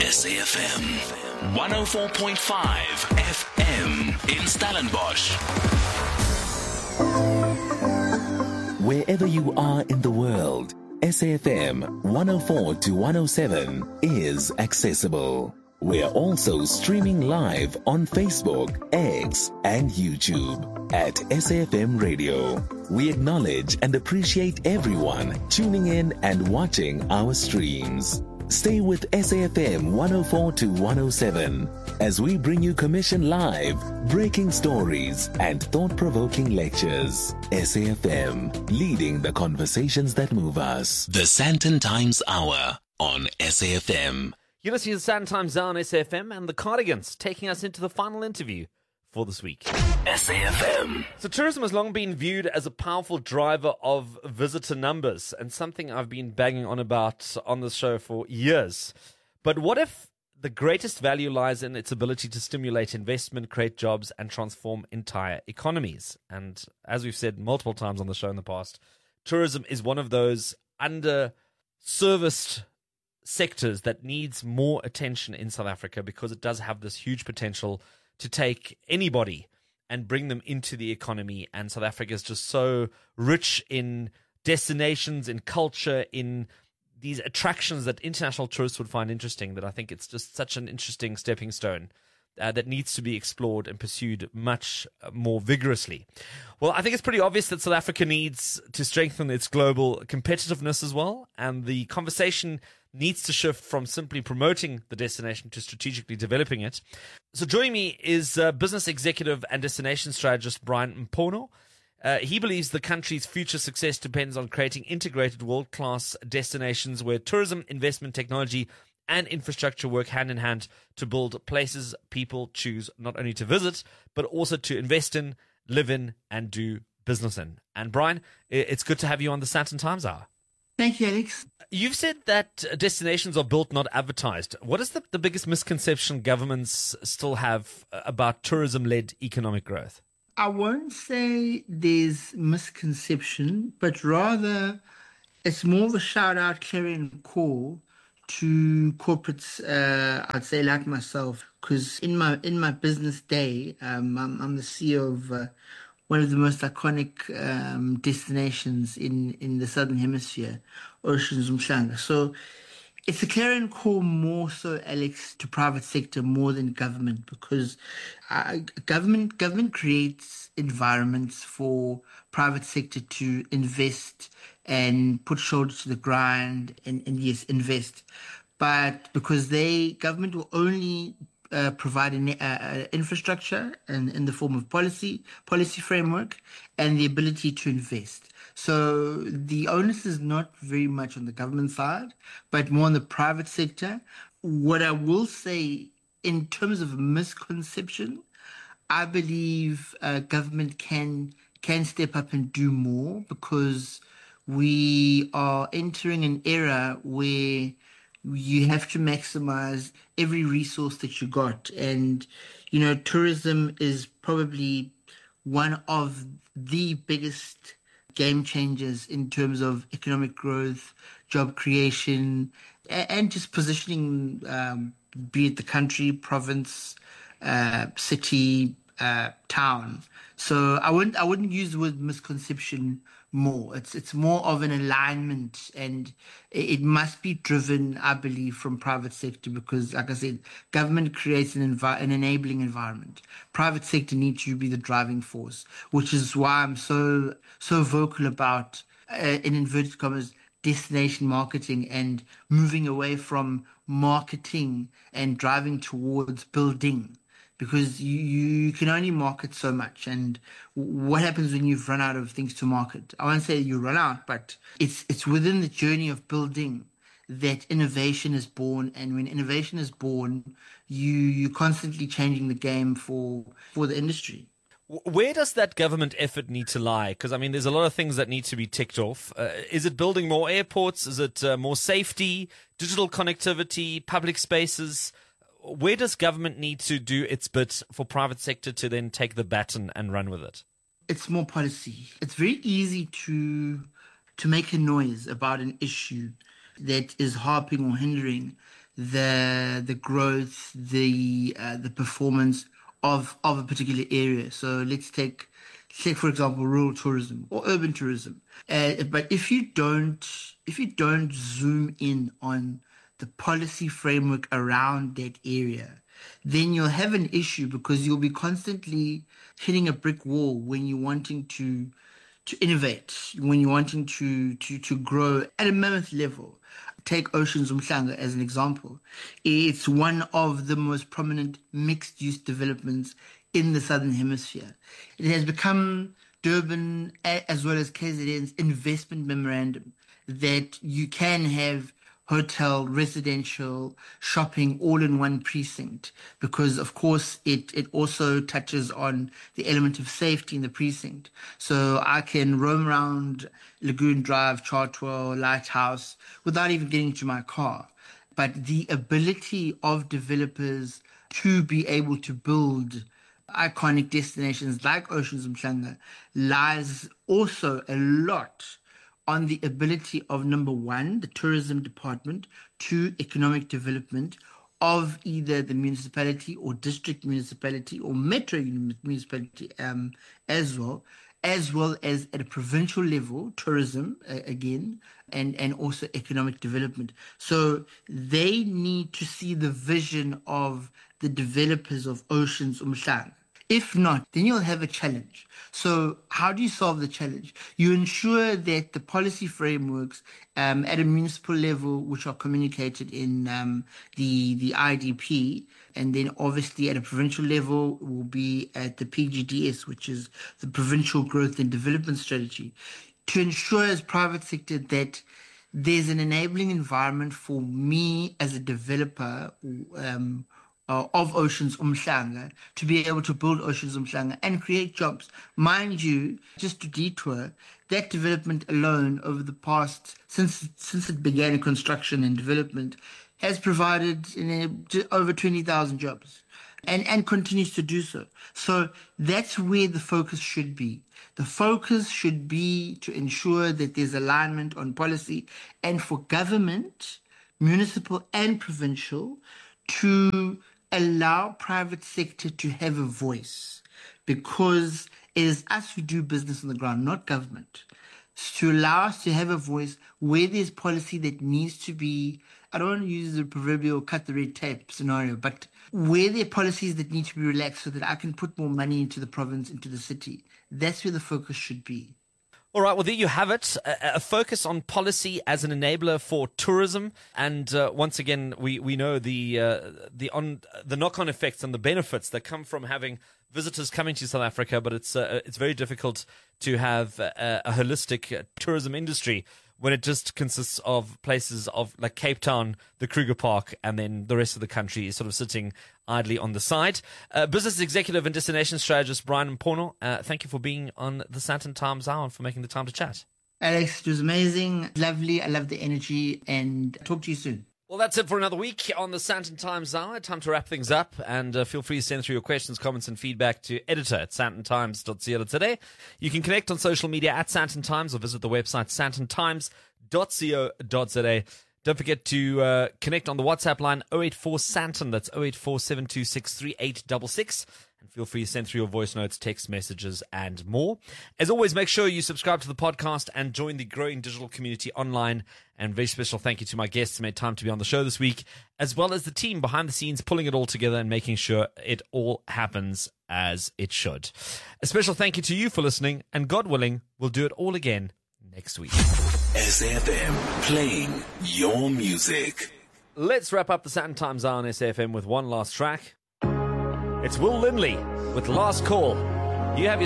SAFM 104.5 FM in Stellenbosch. Wherever you are in the world, SAFM 104 to 107 is accessible. We're also streaming live on Facebook, X, and YouTube at SAFM Radio. We acknowledge and appreciate everyone tuning in and watching our streams. Stay with SAFM 104 to 107 as we bring you commission live, breaking stories, and thought-provoking lectures. SAFM, leading the conversations that move us. The Sandton Times Hour on SAFM. You're listening to the Sandton Times Hour on SAFM and the Cardigans taking us into the final interview for this week. SAFM. So tourism has long been viewed as a powerful driver of visitor numbers and something I've been banging on about on this show for years. But what if the greatest value lies in its ability to stimulate investment, create jobs, and transform entire economies? And as we've said multiple times on the show in the past, tourism is one of those under-serviced sectors that needs more attention in South Africa because it does have this huge potential to take anybody and bring them into the economy. And South Africa is just so rich in destinations, in culture, in these attractions that international tourists would find interesting, that I think it's just such an interesting stepping stone that needs to be explored and pursued much more vigorously. Well, I think it's pretty obvious that South Africa needs to strengthen its global competitiveness as well, and the conversation needs to shift from simply promoting the destination to strategically developing it. So joining me is business executive and destination strategist Brian Mpono. He believes the country's future success depends on creating integrated world-class destinations where tourism, investment, technology, and infrastructure work hand in hand to build places people choose not only to visit, but also to invest in, live in, and do business in. And Brian, it's good to have you on the Sandton Times Hour. Thank you, Alex. You've said that destinations are built, not advertised. What is the biggest misconception governments still have about tourism-led economic growth? I won't say there's misconception, but rather it's more of a shout-out, clarion call to corporates, I'd say like myself, because in my business day, I'm the CEO of one of the most iconic destinations in the Southern Hemisphere, Oceans Umhlanga. So it's a clarion call more so, Alex, to private sector more than government, because government creates environments for private sector to invest and put shoulders to the grind and yes, invest. But because government will only provide infrastructure and in the form of policy framework and the ability to invest. So the onus is not very much on the government side, but more on the private sector. What I will say in terms of misconception, I believe government can step up and do more, because we are entering an era where you have to maximize every resource that you got. And, tourism is probably one of the biggest game changers in terms of economic growth, job creation, and just positioning, be it the country, province, city, town. So I wouldn't use the word misconception more. It's more of an alignment, and it must be driven, I believe, from private sector, because, like I said, government creates an enabling environment. Private sector needs to be the driving force, which is why I'm so vocal about, in inverted commas, destination marketing and moving away from marketing and driving towards building. Because you can only market so much. And what happens when you've run out of things to market? I won't say you run out, but it's within the journey of building that innovation is born. And when innovation is born, you're constantly changing the game for the industry. Where does that government effort need to lie? Because, there's a lot of things that need to be ticked off. Is it building more airports? Is it more safety, digital connectivity, public spaces? Where does government need to do its bit for private sector to then take the baton and run with it? It's more policy. It's very easy to make a noise about an issue that is harping or hindering the growth, the performance of a particular area. So let's take for example rural tourism or urban tourism. But if you don't zoom in on the policy framework around that area, then you'll have an issue, because you'll be constantly hitting a brick wall when you're wanting to innovate, when you're wanting to grow at a mammoth level. Take Oceans Umhlanga as an example. It's one of the most prominent mixed-use developments in the Southern Hemisphere. It has become Durban as well as KZN's investment memorandum that you can have hotel, residential, shopping all in one precinct, because of course it also touches on the element of safety in the precinct. So I can roam around Lagoon Drive, Chartwell, Lighthouse without even getting into my car. But the ability of developers to be able to build iconic destinations like Oceans Umhlanga lies also a lot on the ability of, number one, the tourism department, to economic development of either the municipality or district municipality or metro municipality as well as at a provincial level, tourism again, and also economic development. So they need to see the vision of the developers of Oceans Umhlanga. If not, then you'll have a challenge. So how do you solve the challenge? You ensure that the policy frameworks at a municipal level, which are communicated in the IDP, and then obviously at a provincial level will be at the PGDS, which is the Provincial Growth and Development Strategy, to ensure as private sector that there's an enabling environment for me as a developer of Oceans Umhlanga to be able to build Oceans Umhlanga and create jobs. Mind you, just to detour, that development alone over the past, since it began in construction and development, has provided over 20,000 jobs and continues to do so. So that's where the focus should be. The focus should be to ensure that there's alignment on policy, and for government, municipal and provincial, to allow private sector to have a voice, because it is us who do business on the ground, not government. To allow us to have a voice where there's policy that needs to be, I don't want to use the proverbial cut the red tape scenario, but where there are policies that need to be relaxed so that I can put more money into the province, into the city. That's where the focus should be. All right, well, there you have it, a focus on policy as an enabler for tourism. And once again, we know the knock-on effects and the benefits that come from having visitors coming to South Africa, but it's very difficult to have a holistic tourism industry when it just consists of places of like Cape Town, the Kruger Park, and then the rest of the country is sort of sitting idly on the side. Business executive and destination strategist Brian Mpono, thank you for being on the Sandton Times Hour and for making the time to chat. Alex, it was amazing, lovely. I love the energy, and talk to you soon. Well, that's it for another week on the Sandton Times Hour. Time to wrap things up, and feel free to send through your questions, comments, and feedback to editor@sandtontimes.co.za. You can connect on social media at Sandton Times or visit the website sandtontimes.co.za. Don't forget to connect on the WhatsApp line 084 Sandton. That's 084 726 3866. And feel free to send through your voice notes, text messages, and more. As always, make sure you subscribe to the podcast and join the growing digital community online. And very special thank you to my guests who made time to be on the show this week, as well as the team behind the scenes pulling it all together and making sure it all happens as it should. A special thank you to you for listening, and God willing, we'll do it all again next week. SAFM, playing your music. Let's wrap up the Sandton Times Hour on SAFM with one last track. It's Will Lindley with Last Call. You have your